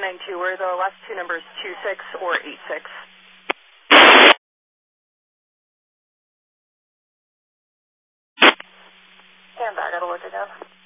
992, were the last two numbers 26 or 86? Stand by, gotta look again.